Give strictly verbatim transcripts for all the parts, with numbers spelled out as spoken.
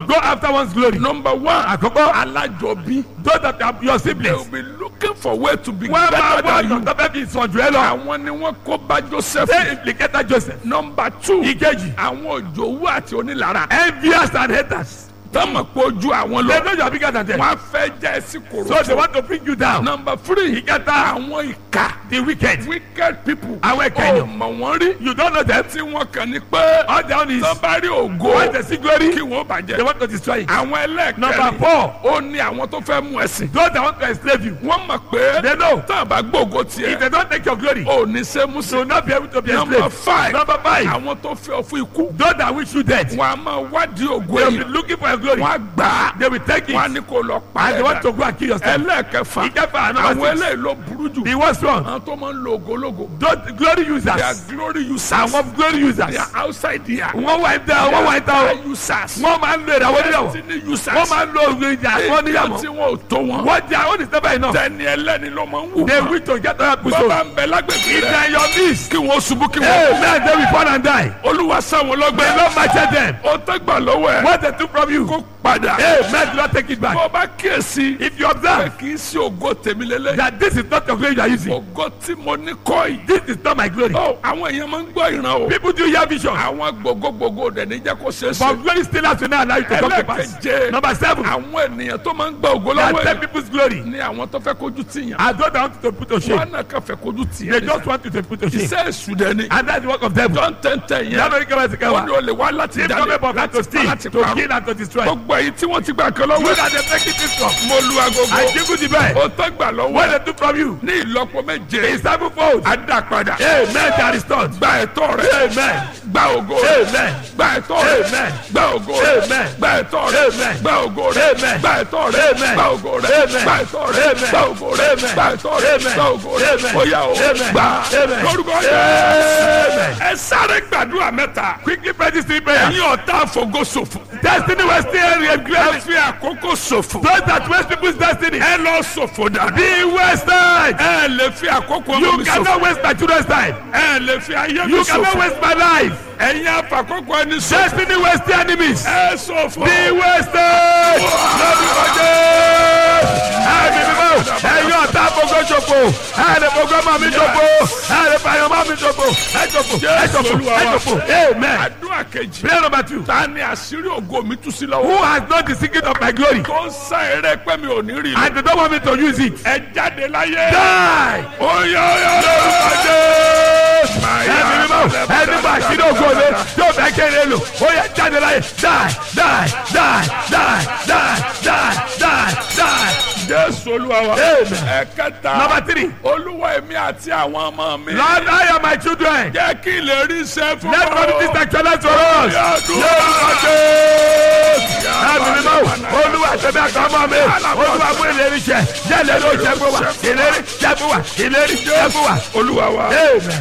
go after one's glory. Number one, àkọ́kọ́ alájọbí. those that are your They siblings. will be looking for way to be wọ́n máa better wá than you. ọ̀nà tó fẹ́ fi sàn jù ẹ lọ. Àwọn ni wọ́n kó bá Joseph. they implicated Joseph. Number two, ìkejì àwọn òjòwú àti onílára. envious and haters. Tọ́mọ̀ pé ojú àwọn they lọ. know you are bigger than them. Wọ́n á fẹ́ jẹ́ ẹsí so they kòrò. want to bring you down. Number three, ìkẹta àwọn ìka. the wicked. Wicked people. àwọn Ó ẹ̀kẹ́yìn. mọ̀ wọ́n rí. you don't know them. Tí wọ́n kàn ní pé all they own is tọ́ bá rí want ògo to see glory. kí wọ́n they bàjẹ́. want to destroy it. Àwọn number ẹlẹ́ẹ̀kẹ́rin four ó ní àwọn tó fẹ́ mú ẹ̀sìn. those that want to enslave you. Wọ́n mọ̀ pé they know tá a bá gbógo if tiẹ̀ they don't take your glory. ò ní ṣe mú you will sí. not be able to be Number enslaved. five, number five àwọn tó fẹ́ ọ fún ikú. those that wish you dead. Wọ́n á máa wádìí ògo they will be ẹ̀yìn. looking for your glory. Wọ́n á gbà á. they will take it. Wọ́n á ní kó lọ pa and they ẹ̀ want dà. to go and kill yourself. Ẹlẹ́ẹ̀kẹfà, ìkẹfà number àwọn six eléyìí ló burú jù. the worst one Àwọn tó máa ń lo ògólógò. those glory They are users. glory users. àwọn glory users. They are outside here. wọ́n wá ìta They wọ́n wá are ìta o. star users. wọ́n máa ń lo ìràwọ̀ níyàwó. Destiny users. wọ́n máa ń lo ìjà wọ́n Ìgbà níyàwó. tí wọn ò tó wọn. wọ́n jẹ́ àwọn ìsẹ́fẹ̀ iná. Tẹni ẹlẹ́ni ló máa ń wù. they wish to get that episode. Bàbá ń bẹ lágbègbè if they rẹ̀. are your miss. Kí wọ́n ṣubú kí hey wọ́n. man they will fall and die. Olúwa sáwọn they lọ́gbẹ́. don't match them. Ó tẹ́gbà lọ́wọ́ ẹ̀. what they took from you. Kó padà. hey man do not take it back. Bó bá kíyèsí. if you Pé observe kì í ṣe ògo tèmi lélẹ̀. that this is not your glory you are using. Ògo tí mo ní kọ́ yìí. this is not my glory. Ó àwọn èèyàn máa ń gbọ́ ìran o. people do hear vision. Àwọn gbogbogbò dẹ̀ ní jẹ́ kó ṣeé ṣe. but glory still has to now allow you to come to pass. Ẹlẹ́kẹ̀jẹ. number seven Àwọn ènìyàn tó máa ń gba ògo that lọ́wọ́ take ẹ̀. people's glory. Ní àwọn tó fẹ́ kojú tìyàn. I don't want you to put to shame. Wọ́n náà kàn fẹ́ kojú tìyàn. they just want you to put to shame. Iṣẹ́ èṣù dẹ̀ ni. and that's the work of devil. John ten ten yẹn. yàrá ìkẹwàá ìsìnkẹwàá. Wọ́n ní o lè wá láti if jalè. come about that to steal láti to parun. kill and to destroy. Gbogbo èyí tí wọ́n ti gbà kan you lọ́wọ́. that they take it from. Mo lu agogo. I give you the best. Ó tẹ́ gbà lọ́wọ́. what they took from you. Ní ìlọ́po méje. is sevenfold. A dá padà. amen they are restored. Gba ẹ̀tọ́ rẹ̀. amen Gba ògo rẹ̀. amen Gba ẹ̀tọ́ rẹ̀. amen Gba ògo rẹ̀. amen Gba ẹ̀tọ́ rẹ̀. amen Gba ògo rẹ̀. amen Gba ẹ̀tọ́ rẹ̀. amen Gba ògo rẹ̀. amen Gba ẹ̀tọ́ rẹ̀. amen Gba ògo rẹ̀. amen Gba ẹ̀tọ́ rẹ̀. amen Gba ògo rẹ̀. amen Ó yá o. amen Gbà. amen Lórúkọ amen. Jésù. Ẹ sáré gbàdúrà mẹ́ta. quickly pray this three prayers. Ẹ̀yin ọ̀tá àfọ̀gọ́ ṣòfò. destiny was still Ẹ regret. fi àkókò ṣòfò. those that waste people's destiny. Ẹ lọ ṣòfò dànù. be wasted. Ẹ lè fi àkókò ọmọ you mi cannot ṣòfò. waste my children's time. Ẹ lè fi ayé mi you cannot ṣòfò. waste my life. Ẹ̀yin àfàkókò ẹni ṣòfò. destiny waste the enemies. Ẹ ṣòfò. be wasted. lórúkọ Jésù. ẹ̀mí mímọ́ ẹ̀yin ọ̀tá àfọ̀gọ́ ṣòfò. ẹ̀rẹ̀ fọ̀gọ́ máa mi ṣòfò. ẹ̀rẹ̀ fàyọ̀ máa mi ṣòfò. ẹ̀ ṣòfò ẹ̀ ṣòfò ẹ̀ ṣòfò. amen. Àdúrà kejì. prayer number two. Ta ni àṣírí ògo mi tú sí who lọ́wọ́? has known the secret of my glory. Tó ń sá eré pé mi ò ní rí i. and they don't want me to use it. Ẹ jáde láyé. die. Oyè oyè lórúkọ Jésù. ẹ̀mí mímọ́ ẹni bá àṣírí ògo mi yóò fẹ́ kéré lò. ó yẹ jáde láyé. die die die die die die die die. Jésù Olúwa wa. Amen. Ẹ̀kẹta. number three. Olúwa èmi àti àwọn ọmọ mi. Lord, I am my children. Jẹ́ kí lè rí iṣẹ́ fún let God be actualized for us. lórúkọ Jésù. ẹ̀mí mímọ́ olúwa tẹ̀mí àkọ́mọ́ mi. olúwa mú ìlérí ṣẹ. jẹ́ ìlérí òṣè fún wa. ìlérí jẹ́ fún wa. ìlérí jẹ́ fún wa. Olúwa wa. Amen.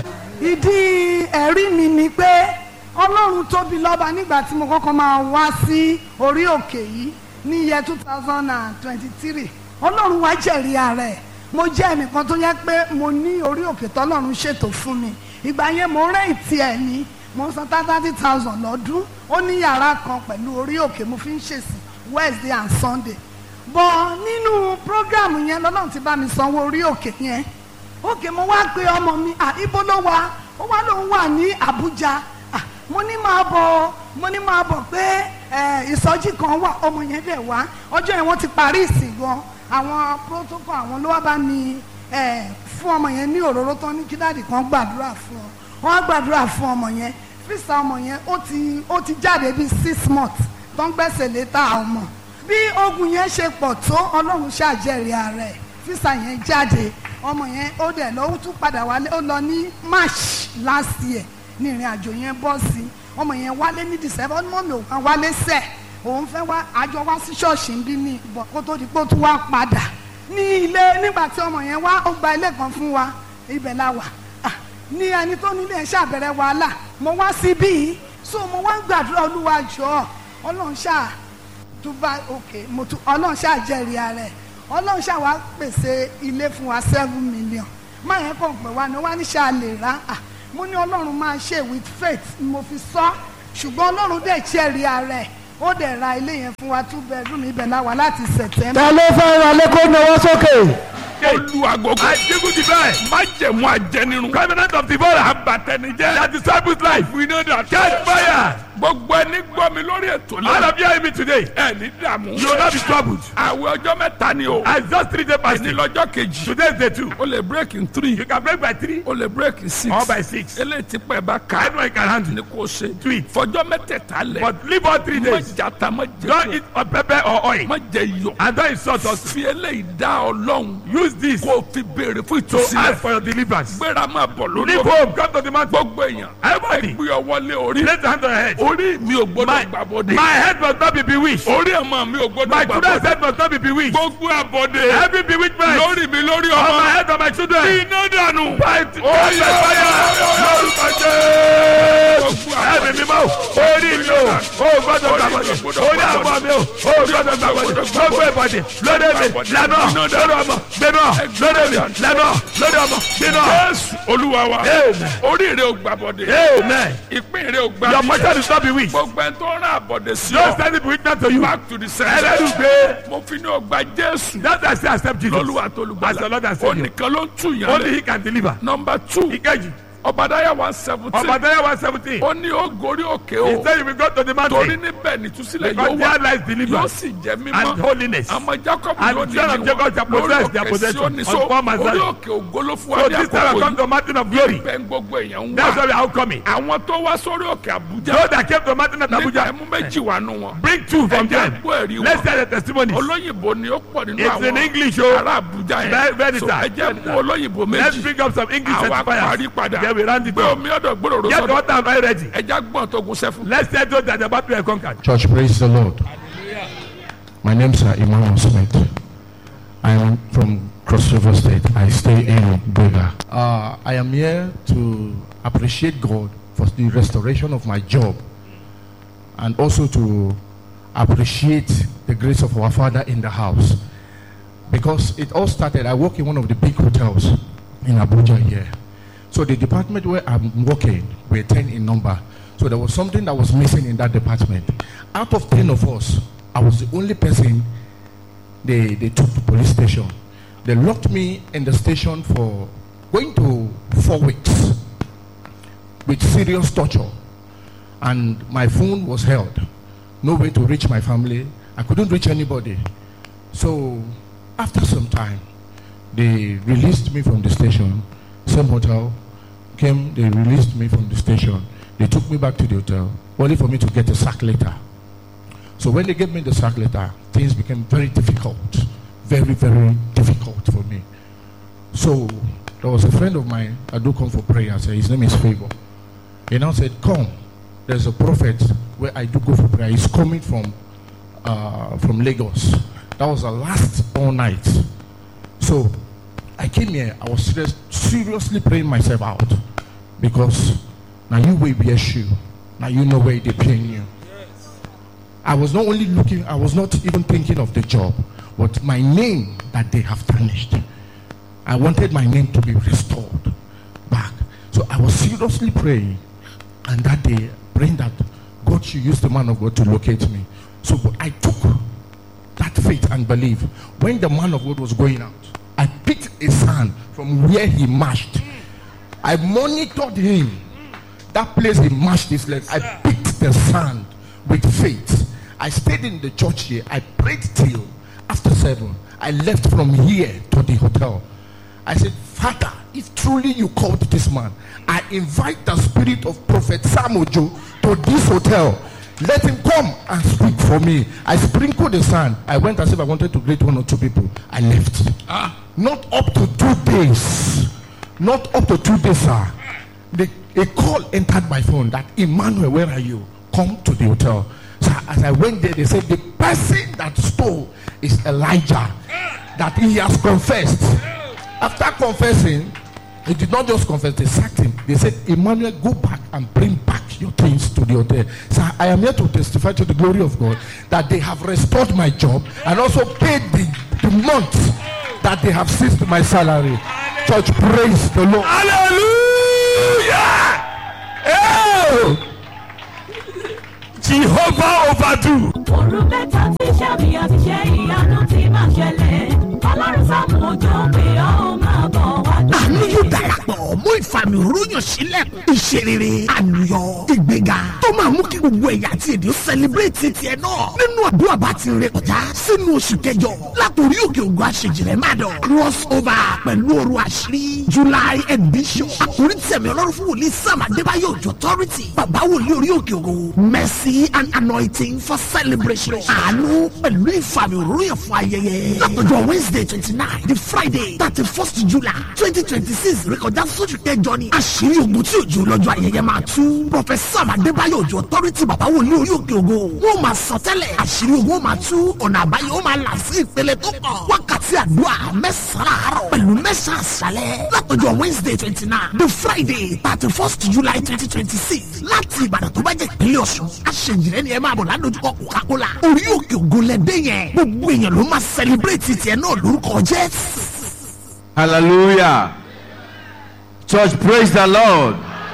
ìdí ẹ̀rí mi ni pé ọlọ́run tóbi lọ́ba nígbà tí mo kọ́kọ́ máa wá sí orí òkè yìí ní iye two thousand and twenty-three ọlọ́run wá jẹ̀rí ara ẹ̀ mo jẹ́ ẹnìkan tó yẹ pé mo ní orí òkè tọ́lọ́run ṣètò fún mi ìgbà yẹn mo rẹ́ǹtì ẹ̀ ní mo san thirty thousand lọ́dún ó ní yàrá kan pẹ̀lú orí òkè mo fi ń ṣèsìn Wednesday and Sunday bọ̀ nínú prógrámù yẹn lọ́lọ́run ti bá mi sanwó orí òkè yẹn òkè mo wá pe ọmọ mi à ibo ló wà ó wá lóun wà ní Àbújá à mo ní máa bọ̀ mo ní máa bọ̀ pé ẹ ìsọjí kan wà ọmọ yẹn dẹ̀ wá ọjọ́ yẹn wọ́n ti parí ìsìn gan àwọn protocol àwọn ló wá bá mi ẹ fún ọmọ yẹn ní òróró tán ní kí dáàdì kan gbàdúrà fún ọ wọ́n á gbàdúrà fún ọmọ yẹn fíìsà ọmọ yẹn ó ti ó ti jáde bíi six months tó ń gbẹ́sẹ̀ létà ọmọ bí ogun yẹn ṣe pọ̀ tó Ọlọ́run ṣàjẹrìí ara ẹ̀ fíìsà yẹn jáde ọmọ yẹn ó dẹ̀ lọ ó tún padà wálé ó lọ ní March last year ní ìrìn àjò yẹn bọ́ sí ọmọ yẹn wálé ní December ọdún mọ́mi òun wálé sẹ̀ òun fẹ́ wá àjọ wá sí ṣọ́ọ̀ṣì ń bí ní ìbọn kó tó di pé ó tún wá padà ní ilé nígbà tí ọmọ yẹn wá ó gba ilé kan fún wa ibẹ̀ la wà ní ẹni tó nílé ẹ̀ ṣàbẹ̀rẹ̀ wàhálà mo wá sí bíi so mo wá ń gbàdúrà Olúwa jọ̀ọ́ Ọlọ́run ṣáà tó bá òkè mo tún Ọlọ́run ṣáà jẹ́rìí ara ẹ̀ Ọlọ́run ṣáà wá pèsè ilé fún wa seven million máa yẹn kàn pé wa ni wọ́n á ní ṣáà lè rà á mo ní Ọlọ́run máa ṣe with faith ni mo fi sọ ṣùgbọ́n Ọlọ́run dẹ̀ jẹ́rìí ara ẹ̀ ó dẹ̀ ra ilé yẹn fún wa two bedroom ibẹ̀ la wà láti September. ta ló fẹ́ ra lẹ́kọ́ náwó sókè. olú agogo. Adigun divine. má jẹ̀mú ajẹnirun. Covenant of devourer. abatẹnijẹ. That disciples life. we know that. Catch fire. gbogbo ẹni gbọ́ mi lórí ètò All lẹ́yìn. of you hearing me today. ẹ ní dààmú. You will not be troubled. àwẹ̀ ọjọ́ mẹ́ta ni o. I just three days ní fasting. lọ́jọ́ kejì. Today is day two. o lè break in three. You can break by three o lè break in six. or by six. eléyìí ti pẹ́ bá ka. Anyone can handle ní it. kò ṣe. Do it. fọjọ́ mẹ́tẹ̀ẹ̀ta lẹ̀. But leave all three má days. jata má jẹ Don't kó. eat or pepper or oil. má jẹ iyọ̀. And don't insult us. fi eléyìí dá ọlọ́run. Use this kó o fi béèrè fún to ask ìtúsílẹ̀. for your deliverance. gbéra máa bọ̀ lórí Leave òkè. home. Come to the mountain. gbogbo èèyàn. Everybody. gbé ọwọ́ lé orí. Place your hand on your head. orí mi ò gbọ́dọ̀ My, gbàbọ̀dé. my head must not be bewitched. orí ọmọ mi ò gbọ́dọ̀ My children's gbàbọ̀dé. head must not be bewitched. gbogbo àbọ̀dé. Every bewitchment lórí mi lórí on my ọmọ. head of my children. iná dànù. Fight. Oyo, Lórúkọ Jésù. Ẹ̀mí mímọ́. Orí mi o. O gbọ́dọ̀ gbàgbọ́dọ̀. Orí àwọn mi o. O gbọ́dọ̀ gbàgbọ́dọ̀. Gbogbo ìbọ̀dẹ̀. Lórí mi. Lánà. Lórí ọmọ. Gbéná. Lórí mi. Lánà. Lórí ọmọ. Gbéná. Jésù olúwa wa. Amen. orí rẹ ò gbàbọ̀dé. Amen. ìpín rẹ ò Your gbàbọ̀dé. portion is not bewitched. gbogbo ẹni tó ń rán àbọ̀dé sí Don't ọ. stand it bewitched to you. back to the center. Ẹlẹ́rù gbé. mo fi ní ọgbà Jésù. That's why I say accept Jesus. lọ́lúwa tó lùgbàlà. As your Lord and Savior. onìkan ló ń tù yàn Only lẹ. he can deliver. number two. Ìkejì. ọbàdáyà one seventeen. Ọbàdáyà one seventeen. ó ní ó gorí òkè He o. said you will go to the torí mountain. níbẹ̀ nìtúsílẹ̀ Because yóò there wà. lies yóò deliverance sì jẹ́ and mímọ́. holiness. àmọ́ Jacob And ló the ní children of Jacob shall lórí possess their òkè possession Síónì. on so Mount orí Zion. òkè ògo ló fún wa So ní this time I àkókò come to yìí. the mountain of glory. bẹ́ẹ̀ gbogbo èèyàn ń That's wá. why we are coming. àwọn tó wá sórí òkè Àbújá. Those that came to the mountain of nígbà Abuja, ẹ̀mú méjì wà nù wọn. bring two from ẹ̀jẹ̀ them. gbọ́ ẹ̀rí Let's wọn. hear the testimonies. olóyìnbó ni ó pọ̀ nínú It's àwọn in English, oh. ará Àbújá Very- yẹn. very so sad. ẹ̀jẹ̀ mú olóyìnbó Let's méjì. bring up some English àwa parí certifiers. padà. Then we round it gbé up. omi ọ̀dọ̀ gbòòrò Get the sọ́dọ̀. water and oil ready. ẹja gbọ́n tó gun sẹ́fún. Let's tell those that are about to be conquered. Church, praise the Lord. My name is Emmanuel Smith. I am from Cross River State. I stay in Brega. Uh, I am here to appreciate God for the restoration of my job and also to appreciate the grace of our Father in the house. Because it all started, I work in one of the big hotels in Abuja here. So the department where I'm working, we're ten in number. So there was something that was missing in that department. Out of ten of us, I was the only person they, they took to police station. They locked me in the station for going to four weeks with serious torture. And my phone was held. No way to reach my family. I couldn't reach anybody. So after some time, they released me from the station. Same hotel came, they released me from the station. They took me back to the hotel, only for me to get a sack letter. So when they gave me the sack letter, things became very difficult. Very, very difficult for me. So there was a friend of mine, I do come for prayer, so his name is Favor. He now said, come, there's a prophet where I do go for prayer. He's coming from uh, from Lagos. That was the last all night. So I came here, I was serious, seriously praying myself out. Because now you will be a shoe. Now you know where they paying you. I was not only looking, I was not even thinking of the job, but my name that they have tarnished. I wanted my name to be restored back. So I was seriously praying, and that day, praying that God should use the man of God to locate me. So I took that faith and belief. When the man of God was going out, I picked a sand from where he marched. I monitored him. That place he marched his leg. I picked the sand with faith. I stayed in the church here. I prayed till after seven. I left from here to the hotel. I said, Father, if truly you called this man, I invite the spirit of Prophet Samuel to this hotel. Let him come and speak for me. I sprinkled the sand. I went as if I wanted to greet one or two people. I left. Ah. Not up to two days. Not up to two days, sir. The, a call entered my phone that, Emmanuel, where are you? Come to the hotel. So as I went there, they said the person that stole is Elijah. That he has confessed. After confessing, he did not just confess, they sacked him. They said, Emmanuel, go back and bring back your things to the hotel. So I am here to testify to the glory of God that they have restored my job and also paid the, the month that they have seized my salary. Church, praise the Lord. Hallelujah! Oh! Jehovah overdo. òru mẹ́ta tí sàmì àti ṣe ìyanu ti máa ṣẹlẹ̀ ọlọ́run sáàmù òjò pé ó máa bọ̀ wá dé. àánú yóò darapọ̀ mú ìfàmì òróyàn sílẹ̀ ìṣerere àlùyọ ìgbéga tó máa mú kí gbogbo ẹ̀yà àti èdè ó sẹlẹ̀bírẹ̀tì tiẹ̀ náà nínú àdúrà bá ti rẹ kọjá sínú oṣù kẹjọ látòrí òkè ògùn àṣejìrẹ́ mádọ̀ cross over pẹ̀lú òru àṣírí july edition àkórí tẹ̀mí ọlọ́run fún wòlíì sam adébáyọ̀ òjò authority bàbá wòlíì orí òkè ògùn mercy and anointing for celebration àánú pẹ̀lú ìfàmì òróyàn fún ayẹyẹ látọjọ́ wednesday twenty nine the friday thirty first july twenty twenty six rékọjá sójú kẹjọ ni àṣírí ogun tí òjò lọ́jọ́ ayẹyẹ máa tú professor adébáyọ̀ òjò authority bàbá wòlíì orí òkè ògùn wọn máa sọ tẹ́lẹ̀ àṣírí ogun máa tú ọ̀nà àbáyọ ó máa là sí ìpele tó pọ̀ wákàtí àdúrà mẹ́sàn-án àárọ̀ pẹ̀lú mẹ́sàn-án àṣálẹ́ látọjọ́ wednesday twenty nine the friday thirty first july twenty twenty six láti ìbàdàn tó bá jẹ́ ìpínlẹ̀ ọ̀ṣun àṣejìrẹ́ ni ẹ máa bọ̀ ládojúkọ coca-cola orí òkè ògùn lẹ́dẹ́ yẹn gbogbo èèyàn ló máa celebrate tiẹ̀ náà lórúkọ jésù. Hallelujah. Church, praise the Lord.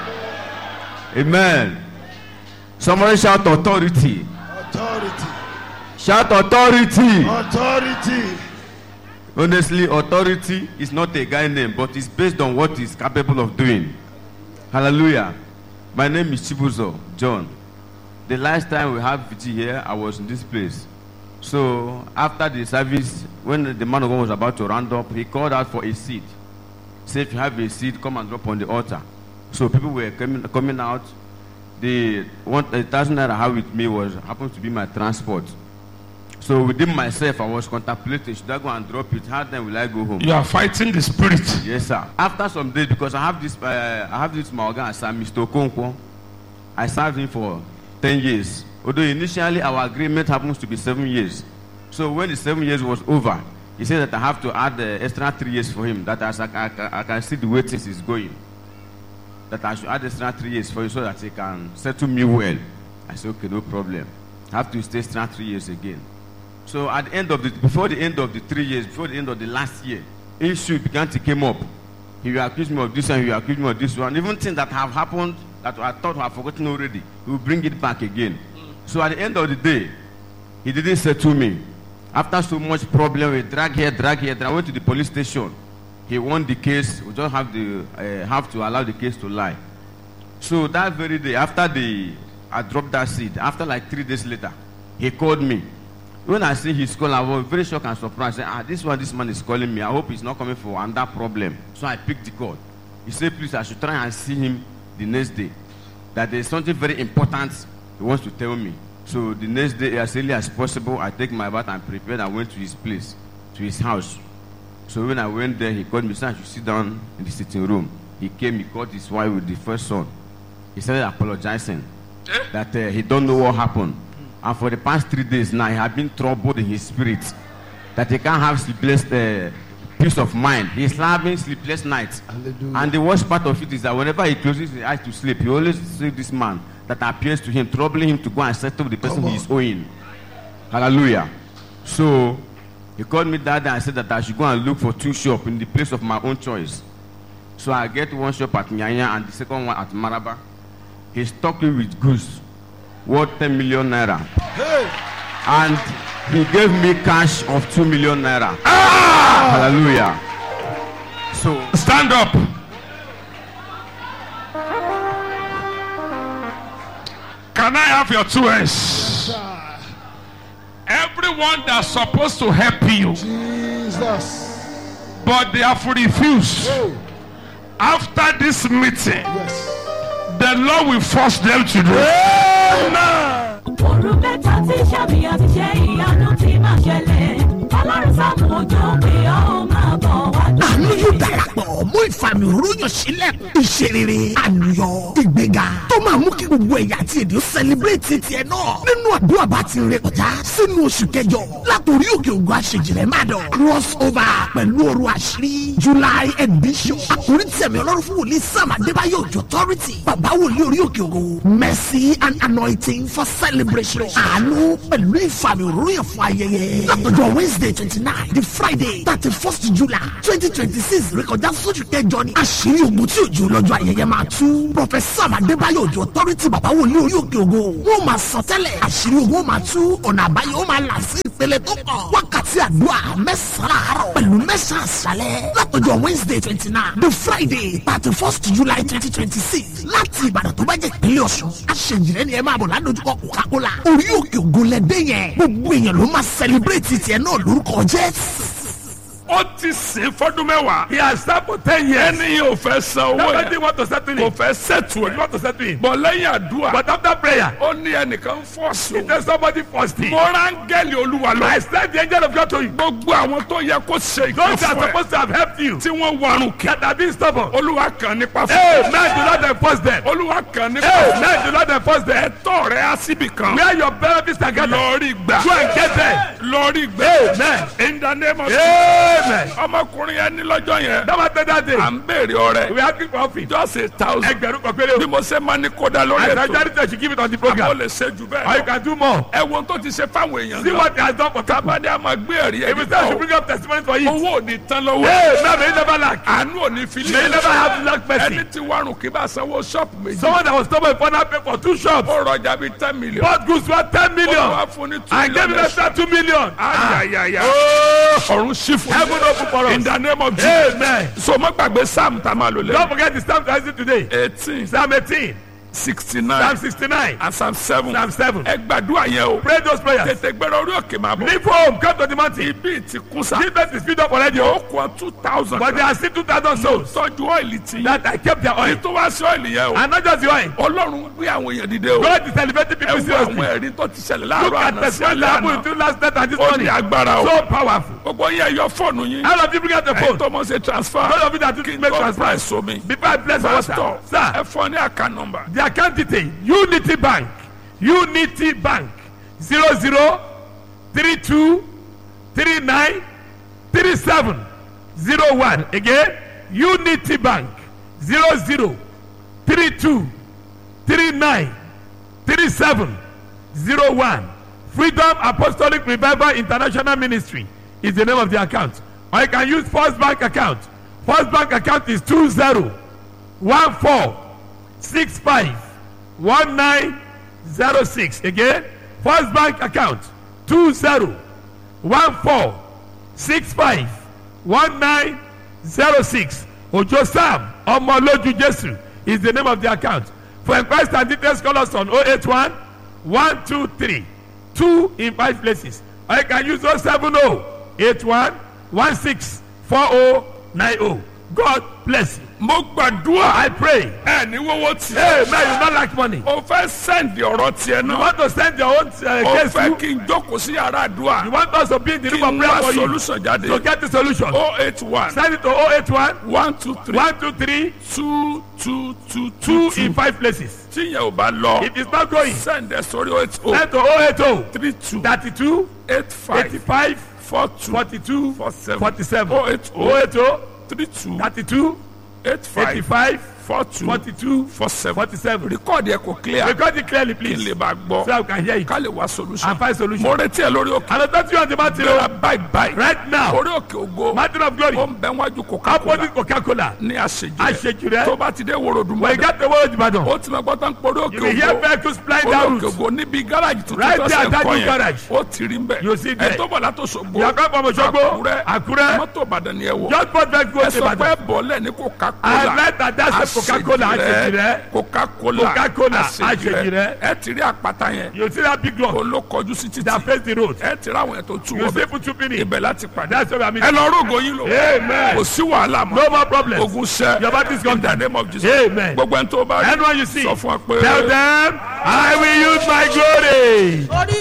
Amen. Somebody shout authority. Authority. Shout authority. Authority. Honestly, authority is not a guy name, but it's based on what he's capable of doing. Hallelujah. My name is Chibuzo John. The last time we had V G here, I was in this place. So after the service, when the man of God was about to round up, he called out for a seed. Say, if you have a seed, come and drop on the altar. So people were coming coming out. The one a thousand naira I have with me was happened to be my transport. So within myself, I was contemplating, should I go and drop it? How then will I go home? You are fighting the spirit. Yes, sir. After some days, because I have this, uh, I have this Maogan, sir, Mister Okonkwo. I served him for ten years. Although initially our agreement happens to be seven years. So when the seven years was over, he said that I have to add the extra three years for him. That as I, I, I can see the way things is going. That I should add extra three years for him so that he can settle me well. I said, okay, no problem. I have to stay extra three years again. So at the end of the, before the end of the three years, before the end of the last year, issue began to come up. He will accuse me of this and he will accuse me of this one. Even things that have happened that I thought I have forgotten already, he will bring it back again. So at the end of the day, he didn't settle me. After so much problem, we drag here, drag here, drag. I went to the police station. He won the case. We just have the uh, have to allow the case to lie. So that very day, after the I dropped that seed, after like three days later, he called me. When I see his call, I was very shocked and surprised. I said, ah, this one, this man is calling me. I hope he's not coming for another problem. So I picked the call. He said, please, I should try and see him the next day. That there's something very important he wants to tell me. So the next day, as early as possible, I take my bath and prepared. I went to his place, to his house. So when I went there, he called me, said I should sit down in the sitting room. He came, he called his wife with the first son. He started apologizing that uh, he don't know what happened. And for the past three days now, he had been troubled in his spirit. That he can't have sleepless uh, peace of mind. He's having sleepless nights. Hallelujah. And the worst part of it is that whenever he closes his eyes to sleep, he always sees this man that appears to him, troubling him to go and settle the person he is owing. Hallelujah. So he called me that day and said that I should go and look for two shops in the place of my own choice. So I get one shop at Nyanya and the second one at Maraba. He's talking with goods worth ten million naira. Hey. And he gave me cash of two million naira. Ah! Hallelujah. So stand up. Can I have your two hands? Everyone that's supposed to help you, Jesus. but they have refused. Oh. After this meeting, Yes. the Lord will force them to do it. Amen. òru mẹ́ta tí sàmì àti ṣe ìyanu ti máa ṣẹlẹ̀ ọlọ́run sáàmù òjò pé ó máa bọ̀ wá dé. àánú yóò darapọ̀ mú ìfàmì òróyàn sílẹ̀ ìṣerere àlùyọ ìgbéga tó máa mú kí gbogbo ẹ̀yà àti èdè ó celebrate tiẹ̀ náà nínú àdúrà bá ti rẹ kọjá sínú oṣù kẹjọ látòrí òkè ògùn àṣejìrẹ́ mádọ̀ cross over pẹ̀lú òru àṣírí july edition àkórí tẹ̀mí ọlọ́run fún wòlíì sam adébáyọ̀ òjò authority bàbá wòlíì orí òkè ògùn mercy and anointing for celebration àánú pẹ̀lú ìfàmì òróyàn fún ayẹyẹ látọjọ́ wednesday twenty nine the friday thirty first july twenty twenty six rékọjá sójú kẹjọ ni àṣírí ogun tí òjò lọ́jọ́ ayẹyẹ máa tú. Prọfẹ̀sà Adébáyọ̀ Òjó Authority bàbá wòlíì orí òkè ògo wọ́n máa sọ tẹ́lẹ̀ àṣírí ogun ó máa tú ọ̀nà àbáyọ ó máa là sí ìpele tó kàn. Wákàtí àdúrà mẹ́sàn-án àárọ̀ pẹ̀lú mẹ́sàn-án àṣálẹ́ látọjọ́ Wednesday twenty nine the Friday thirty first July twenty twenty six láti Ìbàdàn tó bá jẹ́ ìpínlẹ̀ Ọ̀ṣun. Àṣejìrẹ́ ni ẹ máa bọ̀ ládojúkọ Coca-Cola. Orí òkè ògo lẹ́dẹ́ yẹn gbogbo èèyàn ló máa celebrate tiẹ̀ náà lórúkọ Jésù. ó ti sìn fọdún mẹ́wàá. he has served for ten years. ẹni yóò fẹ́ san owó yẹn. nobody want to settle it. kò fẹ́ settle it. want to settle it. bọ̀ lẹ́yìn àdúrà. but after prayer. ó ní ẹnìkan force o. he tell somebody force him. mo rángẹ́lì olúwa lọ. I send the angel of God to you. gbogbo àwọn tó yẹ kó ṣe ìkọ́ fún ẹ. those are supposed to have helped you. tí wọ́n warun kí. that have been stubborn. olúwa kàn nípa fún ẹ. hey man do not enforce them. olúwa kàn nípa fún ẹ. hey man do not enforce them. ẹ̀tọ́ rẹ̀ á síbi kan. where your benefits are gathered. lọ́ọ̀rì gbà. go and get them. lọ́ọ̀rì gbà. amen. in the name of Jesus. amen. ọmọkùnrin yẹn ní lọ́jọ́ yẹn. dábàá tẹ dáadé. à ń béèrè ọrẹ. we are people of it. just a thousand. ẹgbẹ̀rún kan péré o. bí mo ṣe máa ní kódà lórí ètò. àtàjáde tẹ̀ ṣì give it on the program. àbọ̀ lè ṣe jù bẹ́ẹ̀. or you can do more. ẹ wo tó ti ṣe fáwọn èèyàn. see what he has done for people. tábàdé a máa gbé ẹ̀rí ẹ̀rí. if we start to bring up testimony for you. owó ò ní tán lọ́wọ́. ee náà may you never lack. àánú ò ní fili. may you never have lack mercy. ẹni tí warun kì bá sanwó ṣọ́ọ̀pù méjì. someone that was stubborn for now pay for two shops. ó rọjà bíi ten million. bought goods worth ten million. ó wá fún ní two million. and gave him extra two million. ayayaya. ọ̀run ṣí fún mi. heaven open for us. in the name of Jesus. Amen. So mo gbàgbé Psalm tá a máa lò lẹ́yìn. Don't forget the Psalm that is it today. eighteen. Psalm eighteen. sixty-nine. Psalm sixty-nine. And Psalm seven. Psalm seven. ẹ gbàdúrà yẹn o. Pray those prayers. tètè gbẹrẹ orí òkè máa bọ̀. leave home come to the mountain. ibi ti kún sa. Jesus is speed up already o. ó kún two thousand. but there are still two thousand souls. tọ́jú ọ́ìlì ti. that I kept their oil. ètò wá sí ọ́ìlì yẹn o. and not just the oil. Ọlọ́run gbé àwọn èèyàn dìde o. God is celebrating people seriously. ẹ wo àwọn ẹ̀rí tó ti ṣẹlẹ̀ láàárọ̀ àná. look at the one that happened last night and this morning. ó ní agbára o. so powerful. gbogbo yẹn yọ fóònù yín. all of you bring out the phone. ẹ tó mọ̀ ṣe transfer. all of you that do make transfer. before I bless our water. sir ẹ fọ ní account number. the account detail. Unity Bank, Unity Bank, zero zero three two three nine three seven zero one. Again, Unity Bank, zero zero three two three nine three seven zero one. Freedom Apostolic Revival International Ministry is the name of the account. Or you can use First Bank account. First Bank account is two zero one four six five. one nine zero six. Again, First Bank account two zero one four six five one nine zero six. Ojo Sam Omoloju Jesu is the name of the account. For inquiries and details, call us on oh eight one one two three two in five places. Or you can use oh seven oh eight one one six four oh nine oh. God bless you. Mo gbàdúrà. I pray. ẹ ní wọ́wọ́ tí. hey man you no like money. o fẹ́ send ọ̀rọ̀ tiẹ̀ náà. you want to send your own uh, case too. o fẹ́ kí n jókòó sí yàrá àdúrà. you want us to be in the room of prayer for you. kí n wá solution jáde. to get the solution. oh eight one. send it to oh eight one. one two three. one two three. two two two two. two in five places. tí yẹn ò bá lọ. it is not going. send the story oh eight oh. send to oh eight oh. three two. thirty two. eight five. eighty five. four two. forty two. forty seven. forty seven. oh eight oh. oh eight oh. three two. thirty two. eight five. eighty-five. four two. forty-two. forty-seven. forty-seven. record yẹ kò clear. record it clearly please. kí n lè bá gbọ́. so I can hear it. ká lè wá solution. and find solution. mo retí ẹ lórí òkè. and I thought you on the mountain. bẹ́ẹ̀ bye bye. right now. orí òkè ògo. mountain of glory. ó ń bẹ wájú Coca-Cola. opposite Coca-Cola. ní àṣejù rẹ. àṣejù rẹ. tó bá ti dé Worodu. when you get to Worodu Ìbàdàn. ó ti máa gbọ́ tán porí òkè ògo. you will hear vehicles flying down route. orí òkè ògo níbi garage tuntun tó ṣe ń kọ́ yẹn. ó ti rí mbẹ. you see there. ẹ tó bọ̀ látò Ṣògbó. yàtọ̀ bọ̀ Ṣògbó. Àkúrẹ́. Àkúrẹ́. mọ́tò Ìbàdàn ni ẹ wọ. just bought vehicle to Ìbàdàn. ẹ sọ pé bọ̀lẹ̀ ní Coca-Cola. I like that that's Coca-Cola àṣejù Coca-Cola Coca-Cola àṣejì rẹ. ẹ ti rí àpáta yẹn. you see that big block. olókọjú sí títì. that face the road. ẹ ti rí àwọn yẹn tó tú wọ́n bẹ́ẹ̀. you see putu pini. ibẹ̀ láti pàdé. that's what I mean. ẹ lọ rògbò yín lò. amen. kò sí wàhálà mọ́. no more problem. ogun ṣẹ. your body is gone. in the name of Jesus. amen. gbogbo ẹni tó bá rí. anyone you see. sọ fún wa pé. tell them I will use my glory.